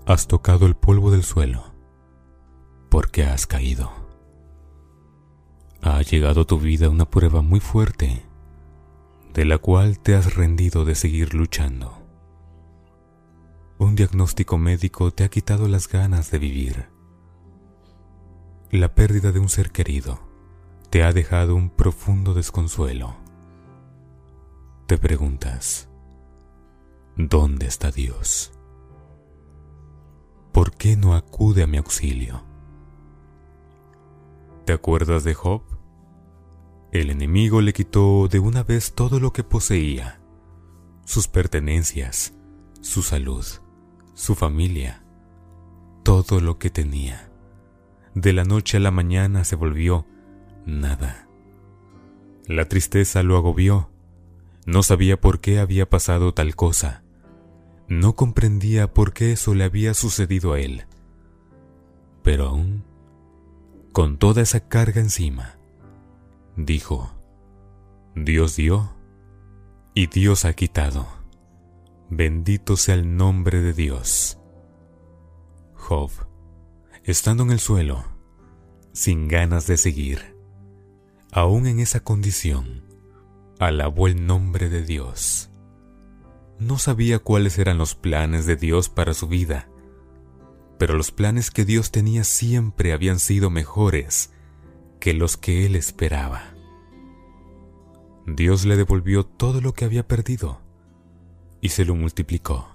Has tocado el polvo del suelo porque has caído. Ha llegado a tu vida una prueba muy fuerte, de la cual te has rendido de seguir luchando. Un diagnóstico médico te ha quitado las ganas de vivir. La pérdida de un ser querido te ha dejado un profundo desconsuelo. Te preguntas, ¿dónde está Dios? ¿Por qué no acude a mi auxilio? ¿Te acuerdas de Job? El enemigo le quitó de una vez todo lo que poseía, sus pertenencias, su salud, su familia, todo lo que tenía. De la noche a la mañana se volvió nada. La tristeza lo agobió. No sabía por qué había pasado tal cosa. No comprendía por qué eso le había sucedido a él. Pero aún, con toda esa carga encima, dijo, Dios dio y Dios ha quitado. Bendito sea el nombre de Dios. Job, estando en el suelo, sin ganas de seguir, aún en esa condición, alabó el nombre de Dios. No sabía cuáles eran los planes de Dios para su vida, pero los planes que Dios tenía siempre habían sido mejores que los que él esperaba. Dios le devolvió todo lo que había perdido y se lo multiplicó.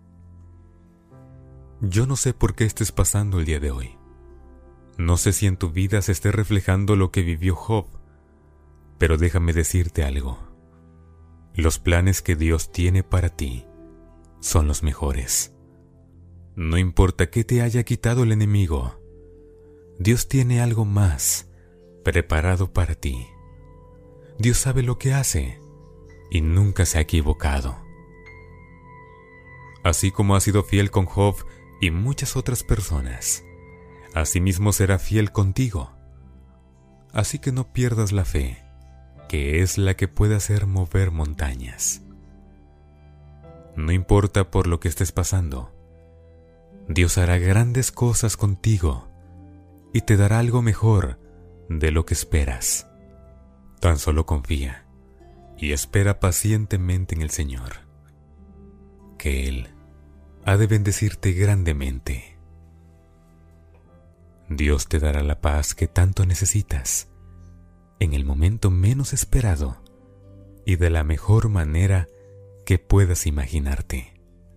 Yo no sé por qué estés pasando el día de hoy. No sé si en tu vida se esté reflejando lo que vivió Job, pero déjame decirte algo. Los planes que Dios tiene para ti son los mejores. No importa qué te haya quitado el enemigo, Dios tiene algo más preparado para ti. Dios sabe lo que hace y nunca se ha equivocado. Así como ha sido fiel con Job y muchas otras personas, asimismo será fiel contigo. Así que no pierdas la fe, que es la que puede hacer mover montañas. No importa por lo que estés pasando, Dios hará grandes cosas contigo y te dará algo mejor de lo que esperas. Tan solo confía y espera pacientemente en el Señor, que Él ha de bendecirte grandemente. Dios te dará la paz que tanto necesitas, en el momento menos esperado y de la mejor manera que puedas imaginarte.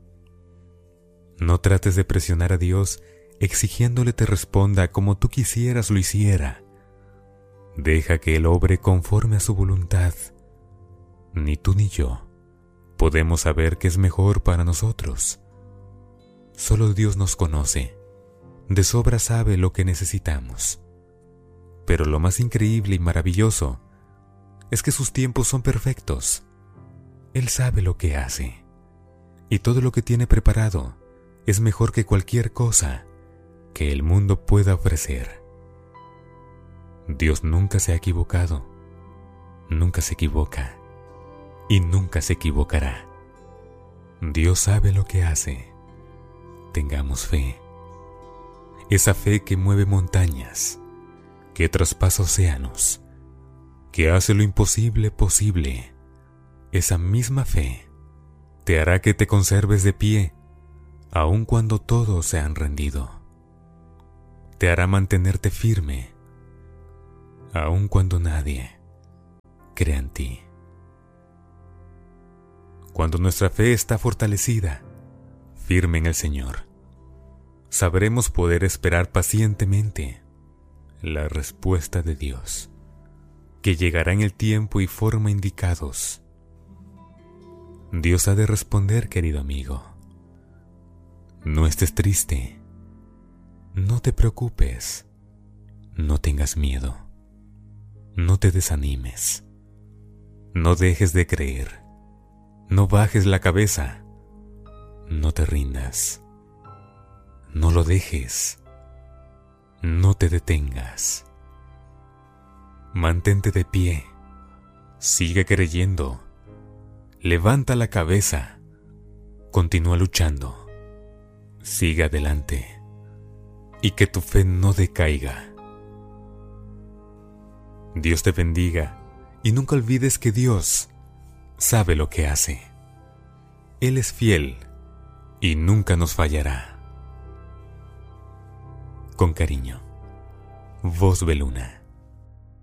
No trates de presionar a Dios exigiéndole te responda como tú quisieras lo hiciera. Deja que Él obre conforme a su voluntad. Ni tú ni yo podemos saber qué es mejor para nosotros. Solo Dios nos conoce. De sobra sabe lo que necesitamos. Pero lo más increíble y maravilloso es que sus tiempos son perfectos. Él sabe lo que hace, y todo lo que tiene preparado es mejor que cualquier cosa que el mundo pueda ofrecer. Dios nunca se ha equivocado, nunca se equivoca, y nunca se equivocará. Dios sabe lo que hace. Tengamos fe. Esa fe que mueve montañas, que traspasa océanos, que hace lo imposible posible. Esa misma fe te hará que te conserves de pie, aun cuando todos se han rendido. Te hará mantenerte firme, aun cuando nadie crea en ti. Cuando nuestra fe está fortalecida, firme en el Señor, sabremos poder esperar pacientemente la respuesta de Dios, que llegará en el tiempo y forma indicados. Dios ha de responder, querido amigo. No estés triste, no te preocupes, no tengas miedo, no te desanimes, no dejes de creer, no bajes la cabeza, no te rindas, no lo dejes, no te detengas. Mantente de pie, sigue creyendo, levanta la cabeza, continúa luchando, Siga adelante y que tu fe no decaiga. Dios te bendiga y nunca olvides que Dios sabe lo que hace. Él es fiel y nunca nos fallará. Con cariño, Voz Beluna.